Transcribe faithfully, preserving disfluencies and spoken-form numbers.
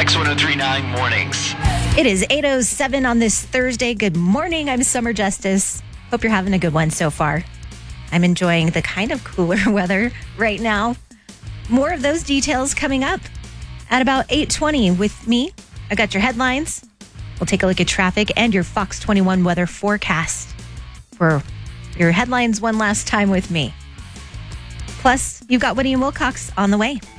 X one oh three point nine Mornings. It is eight oh seven on this Thursday. Good morning. I'm Summer Justice. Hope you're having a good one so far. I'm enjoying the kind of cooler weather right now. More of those details coming up at about eight twenty with me. I got your headlines. We'll take a look at traffic and your Fox twenty-one weather forecast for your headlines one last time with me. Plus, you've got Woody and Wilcox on the way.